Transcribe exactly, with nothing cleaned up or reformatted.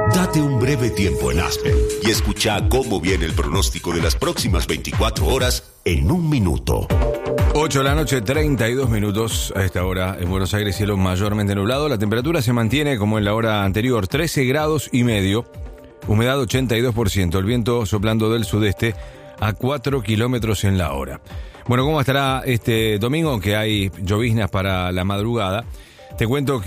Date un breve tiempo en Aspen y escucha cómo viene el pronóstico de las próximas veinticuatro horas en un minuto. ocho de la noche, treinta y dos minutos. A esta hora en Buenos Aires, cielo mayormente nublado. La temperatura se mantiene como en la hora anterior, trece grados y medio. Humedad ochenta y dos por ciento. El viento soplando del sudeste a cuatro kilómetros en la hora. Bueno, ¿cómo estará este domingo? Aunque hay lloviznas para la madrugada. Te cuento que